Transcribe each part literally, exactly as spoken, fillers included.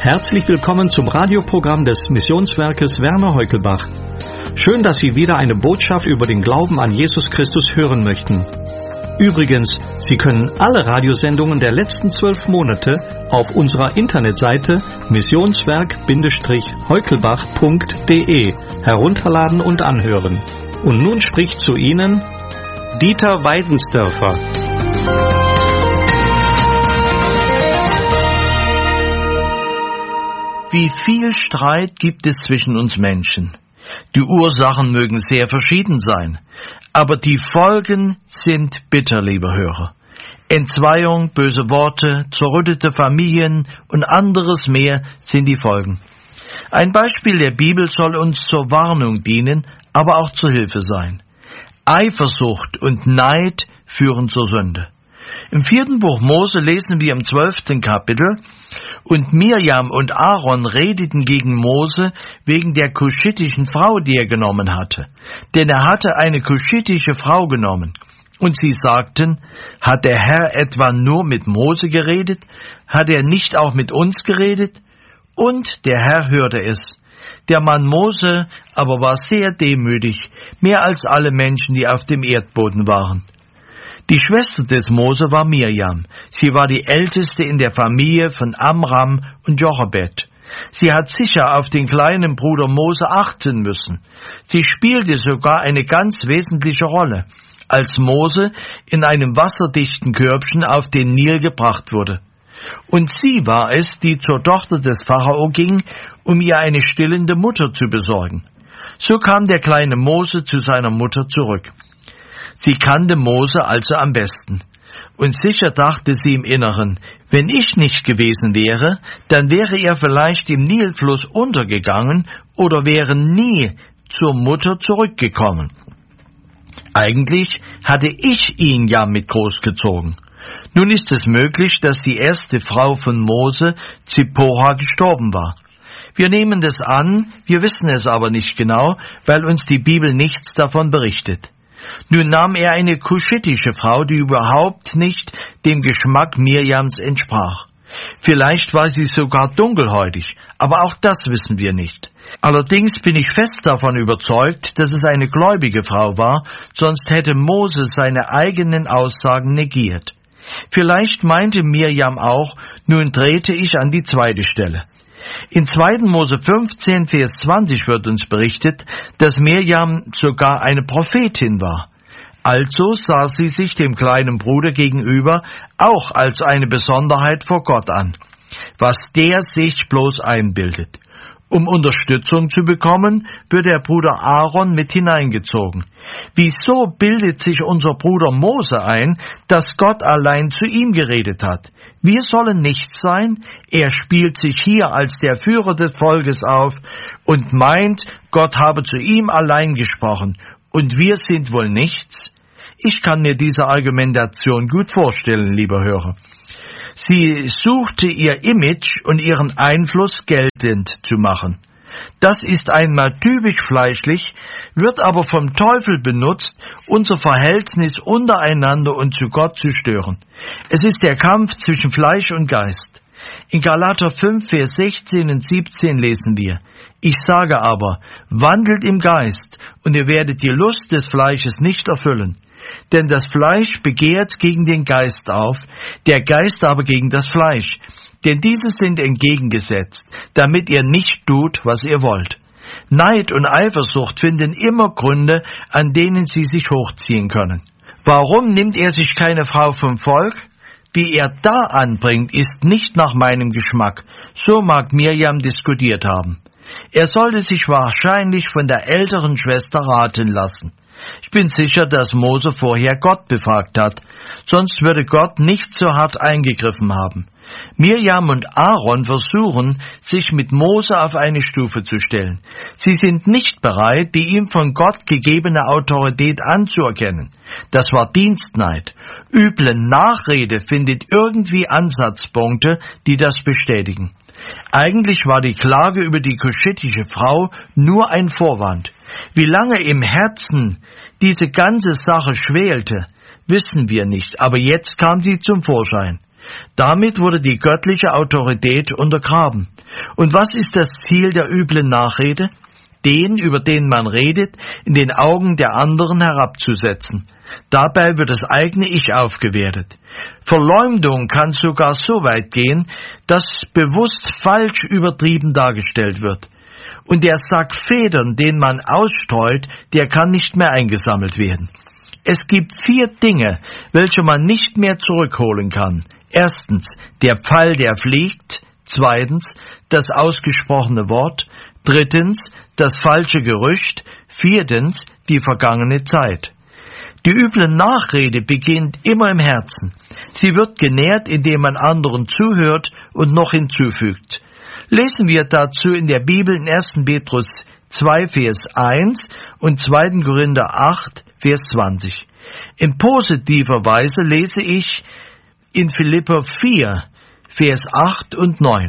Herzlich willkommen zum Radioprogramm des Missionswerkes Werner Heukelbach. Schön, dass Sie wieder eine Botschaft über den Glauben an Jesus Christus hören möchten. Übrigens, Sie können alle Radiosendungen der letzten zwölf Monate auf unserer Internetseite missionswerk Heukelbach punkt de herunterladen und anhören. Und nun spricht zu Ihnen Dieter Weidensdörfer. Wie viel Streit gibt es zwischen uns Menschen? Die Ursachen mögen sehr verschieden sein, aber die Folgen sind bitter, liebe Hörer. Entzweiung, böse Worte, zerrüttete Familien und anderes mehr sind die Folgen. Ein Beispiel der Bibel soll uns zur Warnung dienen, aber auch zur Hilfe sein. Eifersucht und Neid führen zur Sünde. Im vierten Buch Mose lesen wir im zwölften Kapitel: Und Mirjam und Aaron redeten gegen Mose wegen der kuschitischen Frau, die er genommen hatte. Denn er hatte eine kuschitische Frau genommen. Und sie sagten: Hat der Herr etwa nur mit Mose geredet? Hat er nicht auch mit uns geredet? Und der Herr hörte es. Der Mann Mose aber war sehr demütig, mehr als alle Menschen, die auf dem Erdboden waren. Die Schwester des Mose war Mirjam. Sie war die älteste in der Familie von Amram und Jochebed. Sie hat sicher auf den kleinen Bruder Mose achten müssen. Sie spielte sogar eine ganz wesentliche Rolle, als Mose in einem wasserdichten Körbchen auf den Nil gebracht wurde. Und sie war es, die zur Tochter des Pharao ging, um ihr eine stillende Mutter zu besorgen. So kam der kleine Mose zu seiner Mutter zurück. Sie kannte Mose also am besten. Und sicher dachte sie im Inneren: Wenn ich nicht gewesen wäre, dann wäre er vielleicht im Nilfluss untergegangen oder wäre nie zur Mutter zurückgekommen. Eigentlich hatte ich ihn ja mit großgezogen. Nun ist es möglich, dass die erste Frau von Mose, Zipporah, gestorben war. Wir nehmen das an, wir wissen es aber nicht genau, weil uns die Bibel nichts davon berichtet. Nun nahm er eine kuschitische Frau, die überhaupt nicht dem Geschmack Mirjams entsprach. Vielleicht war sie sogar dunkelhäutig, aber auch das wissen wir nicht. Allerdings bin ich fest davon überzeugt, dass es eine gläubige Frau war, sonst hätte Mose seine eigenen Aussagen negiert. Vielleicht meinte Mirjam auch: Nun trete ich an die zweite Stelle. In zweiten Mose fünfzehn, Vers zwanzig wird uns berichtet, dass Mirjam sogar eine Prophetin war. Also sah sie sich dem kleinen Bruder gegenüber auch als eine Besonderheit vor Gott an, was der sich bloß einbildet. Um Unterstützung zu bekommen, wird der Bruder Aaron mit hineingezogen. Wieso bildet sich unser Bruder Mose ein, dass Gott allein zu ihm geredet hat? Wir sollen nichts sein. Er spielt sich hier als der Führer des Volkes auf und meint, Gott habe zu ihm allein gesprochen. Und wir sind wohl nichts? Ich kann mir diese Argumentation gut vorstellen, lieber Hörer. Sie suchte ihr Image und ihren Einfluss geltend zu machen. Das ist einmal typisch fleischlich, wird aber vom Teufel benutzt, unser Verhältnis untereinander und zu Gott zu stören. Es ist der Kampf zwischen Fleisch und Geist. In Galater fünf, Vers sechzehn und siebzehn lesen wir: Ich sage aber, wandelt im Geist, und ihr werdet die Lust des Fleisches nicht erfüllen. Denn das Fleisch begehrt gegen den Geist auf, der Geist aber gegen das Fleisch. Denn diese sind entgegengesetzt, damit ihr nicht tut, was ihr wollt. Neid und Eifersucht finden immer Gründe, an denen sie sich hochziehen können. Warum nimmt er sich keine Frau vom Volk? Die er da anbringt, ist nicht nach meinem Geschmack. So mag Mirjam diskutiert haben. Er sollte sich wahrscheinlich von der älteren Schwester raten lassen. Ich bin sicher, dass Mose vorher Gott befragt hat, sonst würde Gott nicht so hart eingegriffen haben. Mirjam und Aaron versuchen, sich mit Mose auf eine Stufe zu stellen. Sie sind nicht bereit, die ihm von Gott gegebene Autorität anzuerkennen. Das war Dienstneid. Üble Nachrede findet irgendwie Ansatzpunkte, die das bestätigen. Eigentlich war die Klage über die kuschitische Frau nur ein Vorwand. Wie lange im Herzen diese ganze Sache schwelte, wissen wir nicht, aber jetzt kam sie zum Vorschein. Damit wurde die göttliche Autorität untergraben. Und was ist das Ziel der üblen Nachrede? Den, über den man redet, in den Augen der anderen herabzusetzen. Dabei wird das eigene Ich aufgewertet. Verleumdung kann sogar so weit gehen, dass bewusst falsch übertrieben dargestellt wird. Und der Sack Federn, den man ausstreut, der kann nicht mehr eingesammelt werden. Es gibt vier Dinge, welche man nicht mehr zurückholen kann. Erstens, der Pfeil, der fliegt. Zweitens, das ausgesprochene Wort. Drittens, das falsche Gerücht. Viertens, die vergangene Zeit. Die üble Nachrede beginnt immer im Herzen. Sie wird genährt, indem man anderen zuhört und noch hinzufügt. Lesen wir dazu in der Bibel in ersten Petrus zwei, Vers eins und zweiten Korinther acht, Vers zwanzig. In positiver Weise lese ich in Philipper vier, Vers acht und neun.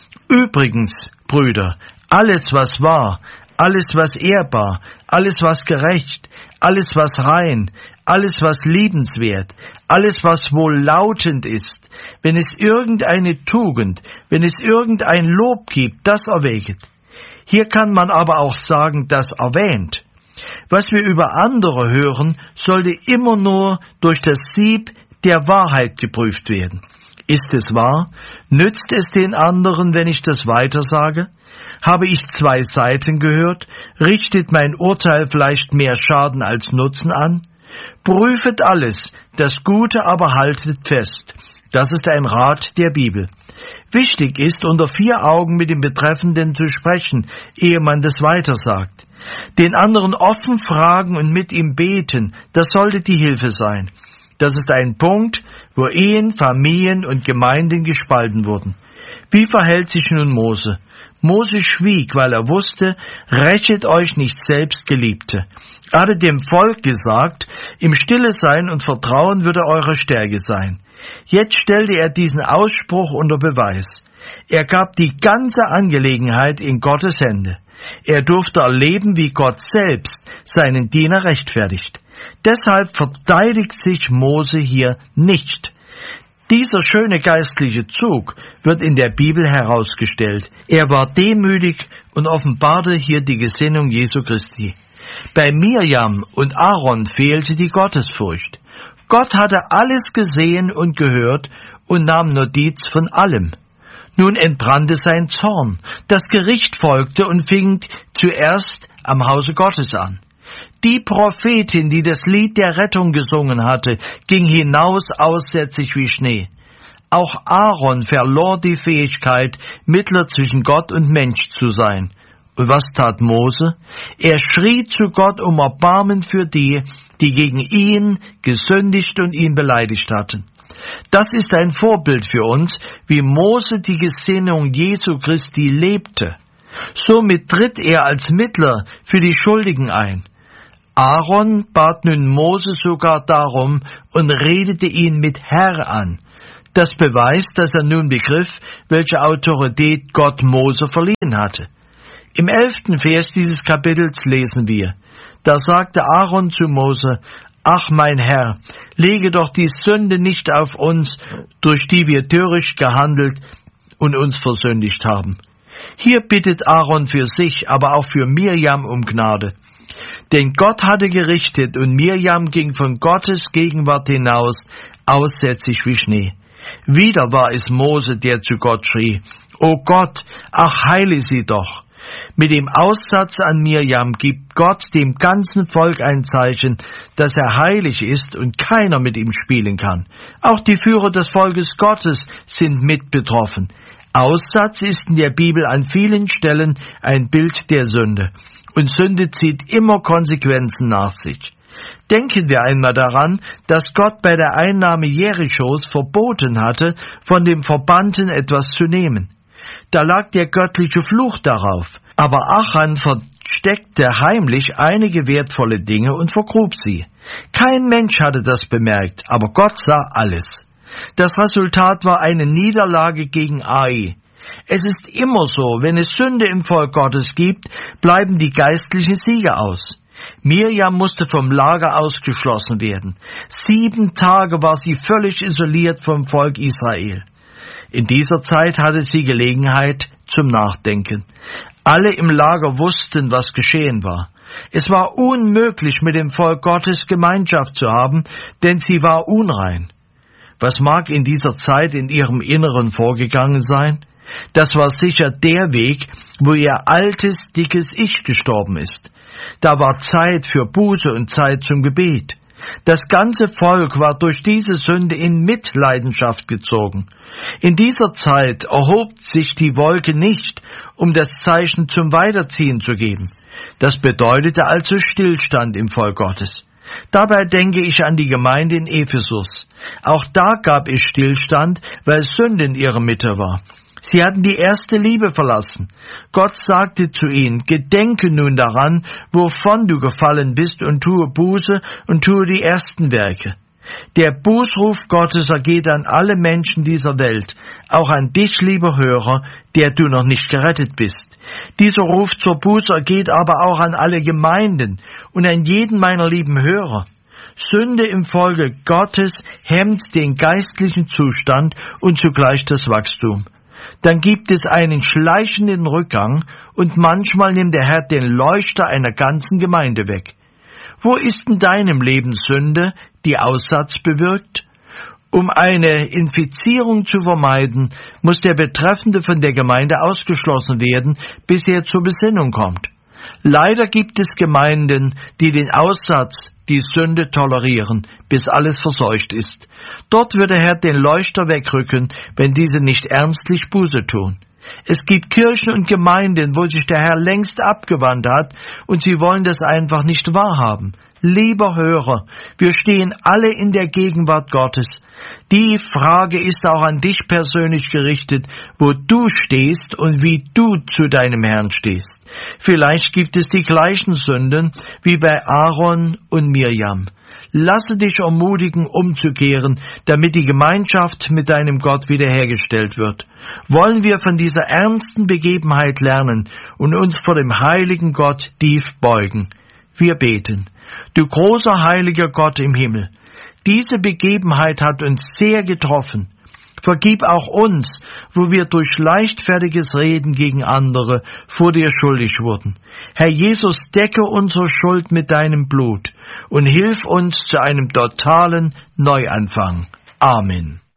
Übrigens, Brüder, alles was wahr, alles was ehrbar, alles was gerecht, alles was rein, alles was liebenswert, alles was wohllautend ist, wenn es irgendeine Tugend, wenn es irgendein Lob gibt, das erwäget. Hier kann man aber auch sagen, das erwähnt. Was wir über andere hören, sollte immer nur durch das Sieb der Wahrheit geprüft werden. Ist es wahr? Nützt es den anderen, wenn ich das weitersage? Habe ich zwei Seiten gehört? Richtet mein Urteil vielleicht mehr Schaden als Nutzen an? Prüfet alles, das Gute aber haltet fest. Das ist ein Rat der Bibel. Wichtig ist, unter vier Augen mit dem Betreffenden zu sprechen, ehe man das weitersagt. Den anderen offen fragen und mit ihm beten, das sollte die Hilfe sein. Das ist ein Punkt, wo Ehen, Familien und Gemeinden gespalten wurden. Wie verhält sich nun Mose? Mose schwieg, weil er wusste, rächet euch nicht selbst, Geliebte. Er hatte dem Volk gesagt, im Stille sein und Vertrauen würde eure Stärke sein. Jetzt stellte er diesen Ausspruch unter Beweis. Er gab die ganze Angelegenheit in Gottes Hände. Er durfte erleben, wie Gott selbst seinen Diener rechtfertigt. Deshalb verteidigt sich Mose hier nicht. Dieser schöne geistliche Zug wird in der Bibel herausgestellt. Er war demütig und offenbarte hier die Gesinnung Jesu Christi. Bei Mirjam und Aaron fehlte die Gottesfurcht. Gott hatte alles gesehen und gehört und nahm Notiz von allem. Nun entbrannte sein Zorn. Das Gericht folgte und fing zuerst am Hause Gottes an. Die Prophetin, die das Lied der Rettung gesungen hatte, ging hinaus aussätzig wie Schnee. Auch Aaron verlor die Fähigkeit, Mittler zwischen Gott und Mensch zu sein. Und was tat Mose? Er schrie zu Gott um Erbarmen für die, die gegen ihn gesündigt und ihn beleidigt hatten. Das ist ein Vorbild für uns, wie Mose die Gesinnung Jesu Christi lebte. Somit tritt er als Mittler für die Schuldigen ein. Aaron bat nun Mose sogar darum und redete ihn mit Herr an. Das beweist, dass er nun begriff, welche Autorität Gott Mose verliehen hatte. Im elften Vers dieses Kapitels lesen wir, da sagte Aaron zu Mose, ach mein Herr, lege doch die Sünde nicht auf uns, durch die wir töricht gehandelt und uns versündigt haben. Hier bittet Aaron für sich, aber auch für Mirjam um Gnade. Denn Gott hatte gerichtet und Mirjam ging von Gottes Gegenwart hinaus, aussätzig wie Schnee. Wieder war es Mose, der zu Gott schrie, O Gott, ach heile sie doch. Mit dem Aussatz an Mirjam gibt Gott dem ganzen Volk ein Zeichen, dass er heilig ist und keiner mit ihm spielen kann. Auch die Führer des Volkes Gottes sind mit betroffen. Aussatz ist in der Bibel an vielen Stellen ein Bild der Sünde. Und Sünde zieht immer Konsequenzen nach sich. Denken wir einmal daran, dass Gott bei der Einnahme Jerichos verboten hatte, von dem Verbannten etwas zu nehmen. Da lag der göttliche Fluch darauf. Aber Achan versteckte heimlich einige wertvolle Dinge und vergrub sie. Kein Mensch hatte das bemerkt, aber Gott sah alles. Das Resultat war eine Niederlage gegen Ai. Es ist immer so, wenn es Sünde im Volk Gottes gibt, bleiben die geistlichen Siege aus. Mirjam musste vom Lager ausgeschlossen werden. Sieben Tage war sie völlig isoliert vom Volk Israel. In dieser Zeit hatte sie Gelegenheit zum Nachdenken. Alle im Lager wussten, was geschehen war. Es war unmöglich, mit dem Volk Gottes Gemeinschaft zu haben, denn sie war unrein. Was mag in dieser Zeit in ihrem Inneren vorgegangen sein? Das war sicher der Weg, wo ihr altes, dickes Ich gestorben ist. Da war Zeit für Buße und Zeit zum Gebet. Das ganze Volk war durch diese Sünde in Mitleidenschaft gezogen. In dieser Zeit erhob sich die Wolke nicht, um das Zeichen zum Weiterziehen zu geben. Das bedeutete also Stillstand im Volk Gottes. Dabei denke ich an die Gemeinde in Ephesus. Auch da gab es Stillstand, weil Sünde in ihrer Mitte war. Sie hatten die erste Liebe verlassen. Gott sagte zu ihnen, gedenke nun daran, wovon du gefallen bist, und tue Buße und tue die ersten Werke. Der Bußruf Gottes ergeht an alle Menschen dieser Welt, auch an dich, lieber Hörer, der du noch nicht gerettet bist. Dieser Ruf zur Buße ergeht aber auch an alle Gemeinden und an jeden meiner lieben Hörer. Sünde im Volke Gottes hemmt den geistlichen Zustand und zugleich das Wachstum. Dann gibt es einen schleichenden Rückgang und manchmal nimmt der Herr den Leuchter einer ganzen Gemeinde weg. Wo ist in deinem Leben Sünde, die Aussatz bewirkt? Um eine Infizierung zu vermeiden, muss der Betreffende von der Gemeinde ausgeschlossen werden, bis er zur Besinnung kommt. Leider gibt es Gemeinden, die den Aussatz, die Sünde tolerieren, bis alles verseucht ist. Dort wird der Herr den Leuchter wegrücken, wenn diese nicht ernstlich Buße tun. Es gibt Kirchen und Gemeinden, wo sich der Herr längst abgewandt hat und sie wollen das einfach nicht wahrhaben. Lieber Hörer, wir stehen alle in der Gegenwart Gottes. Die Frage ist auch an dich persönlich gerichtet, wo du stehst und wie du zu deinem Herrn stehst. Vielleicht gibt es die gleichen Sünden wie bei Aaron und Mirjam. Lasse dich ermutigen, umzukehren, damit die Gemeinschaft mit deinem Gott wiederhergestellt wird. Wollen wir von dieser ernsten Begebenheit lernen und uns vor dem heiligen Gott tief beugen. Wir beten. Du großer heiliger Gott im Himmel, diese Begebenheit hat uns sehr getroffen. Vergib auch uns, wo wir durch leichtfertiges Reden gegen andere vor dir schuldig wurden. Herr Jesus, decke unsere Schuld mit deinem Blut und hilf uns zu einem totalen Neuanfang. Amen.